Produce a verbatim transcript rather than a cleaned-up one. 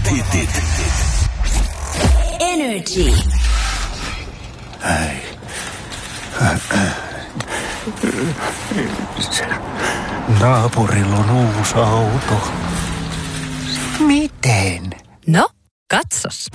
hitit. Energy. Ei. Naapurilla on uusi auto. Miten? No, katsos.